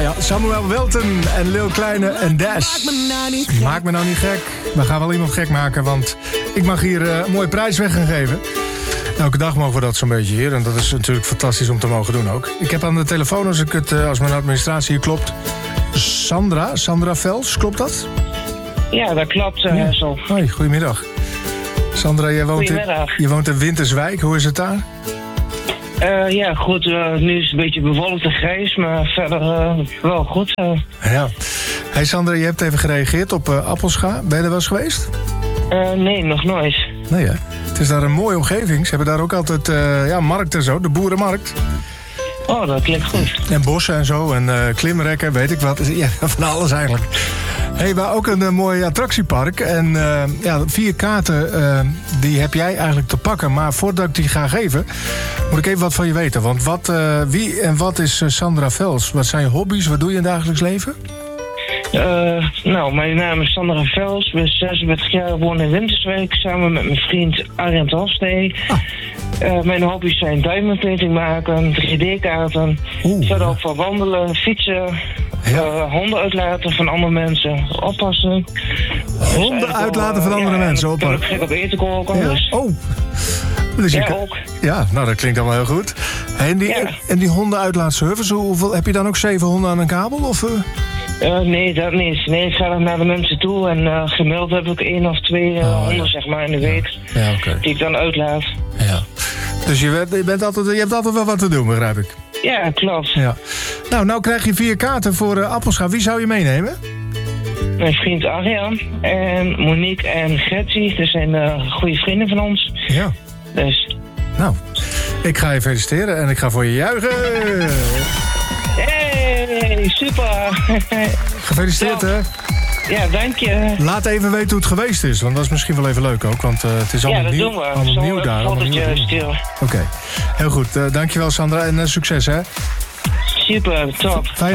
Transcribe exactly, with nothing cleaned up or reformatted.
ja, Samuel Welten en Lil Kleine en Dash. Maak me nou niet gek. Maak me nou niet gek. We gaan wel iemand gek maken, want ik mag hier uh, een mooie prijs weg gaan geven. Elke dag mogen we dat zo'n beetje hier. En dat is natuurlijk fantastisch om te mogen doen ook. Ik heb aan de telefoon, als, ik het, uh, als mijn administratie hier klopt... Sandra, Sandra Vels, klopt dat? Ja, dat klopt, uh, ja. zo. Hoi, goedemiddag. Sandra, jij woont, in, je woont in Winterswijk. Hoe is het daar? Uh, ja, goed. Uh, nu is het een beetje bewolkt en grijs, maar verder uh, wel goed. Uh. Ja. Hey Sandra, je hebt even gereageerd op uh, Appelscha. Ben je er wel eens geweest? Uh, nee, nog nooit. Nee, hè? Het is daar een mooie omgeving. Ze hebben daar ook altijd uh, ja, markt en zo, de boerenmarkt. Oh, dat klinkt goed. En bossen en zo, en uh, klimrekken, weet ik wat. Ja, van alles eigenlijk. Hey, maar ook een uh, mooi attractiepark. En uh, ja, vier kaarten, uh, die heb jij eigenlijk te pakken. Maar voordat ik die ga geven, moet ik even wat van je weten. Want wat, uh, wie en wat is uh, Sandra Vels? Wat zijn je hobby's? Wat doe je in het dagelijks leven? Uh, nou, mijn naam is Sandra Vels. Ik ben zesenveertig jaar, woon in Winterswijk. Samen met mijn vriend Arjen Hofstee. Ah. Uh, mijn hobby's zijn diamond painting maken, drie D-kaarten. Oeh, verder ook van wandelen, fietsen. Ja. Uh, honden uitlaten van andere mensen, oppassen. Honden dus uitlaten van andere ja, mensen, oppassen. Ik gek op eten koken. Ja? Dus. Oh. Dus ja, kan... ook. Ja, nou dat klinkt allemaal heel goed. En die, ja. en die honden uitlaatservice, hoeveel, heb je dan ook zeven honden aan een kabel? Of, uh... Uh, nee, dat niet. Nee, ik ga dan naar de mensen toe en uh, gemiddeld heb ik één of twee uh, oh, honden ja. zeg maar in de week. Ja. Ja, okay. Die ik dan uitlaat. Ja. Dus je, bent, je, bent altijd, je hebt altijd wel wat te doen, begrijp ik. Ja, klopt. Ja. Nou, nou krijg je vier kaarten voor uh, Appelscha. Wie zou je meenemen? Mijn vriend Arjan en Monique en Gertie. Dat zijn uh, goede vrienden van ons. Ja. Dus. Nou, ik ga je feliciteren en ik ga voor je juichen. Hey, super. Gefeliciteerd, hè? Ja, dank je. Laat even weten hoe het geweest is, want dat is misschien wel even leuk ook. Want uh, het is allemaal ja, dat nieuw, doen we. allemaal nieuw daar. Allemaal nieuw. Oké, okay. Heel goed. Uh, dankjewel Sandra en uh, succes, hè? Super, top. Fijn